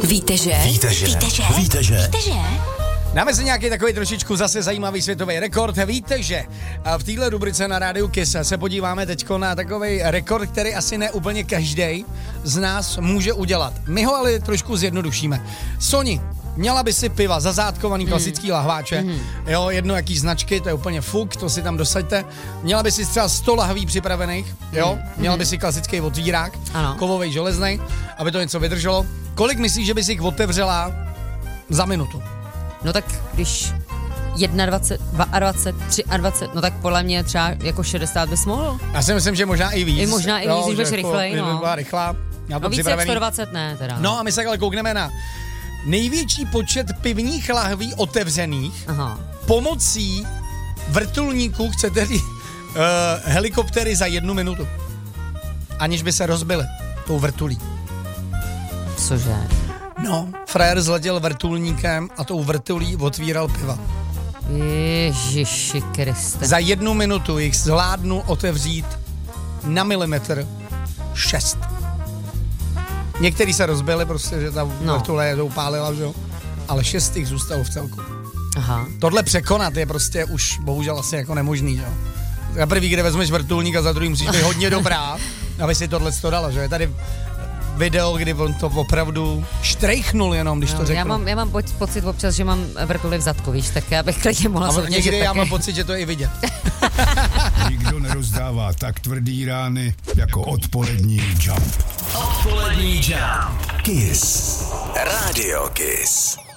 Víte, že? Dáme si nějaký takový trošičku zase zajímavý světový rekord. Víte, že v téhle rubrice na Rádiu Kiss se podíváme teďko na takový rekord, který asi ne úplně každý z nás může udělat. My ho ale trošku zjednodušíme. Soni, měla by si piva, zazádkovaný klasický lahváče, jo, jedno jaký značky, to je úplně fuk, to si tam dosaďte. Měla by si třeba 100 lahví připravených, jo, měla by si klasický otvírák, kovovej, železnej, aby to něco vydrželo. Kolik myslíš, že by si jich otevřela za minutu? No tak když 21, 22, 23, no tak podle mě třeba jako 60 bys mohl. Já si myslím, že možná i víc. Možná i víc, když budeš rychlej, no. Byla rychlá. No víc jak 120 ne teda. No a my se ale koukneme na největší počet pivních lahví otevřených pomocí vrtulníků, chcete říct, helikoptery za 1 minutu. Aniž by se rozbily tou vrtulí. Cože? No, frajer zletěl vrtulníkem a tou vrtulí otvíral piva. Ježiši Kriste. Za 1 minutu jich zvládnu otevřít na milimetr 6. Některý se rozbili, prostě, že ta vrtule je to upálila, že jo? Ale 6 jich zůstalo v celku. Aha. Tohle překonat je prostě už bohužel asi jako nemožný, že jo? Za prvý, kde vezmeš vrtulník a za druhý musíš být hodně dobrá, aby si tohle dala, že je tady video, kdy on to opravdu štrejchnul jenom, když to řekl. Já mám pocit občas, že mám vrtuli v zadku, víš, tak já bych klidně mohla soutěžit. Někdy já mám pocit, že to je i vidět. Nikdo nerozdává tak tvrdý rány jako odpolední Jump. Odpolední Jump. Kiss. Radio Kiss.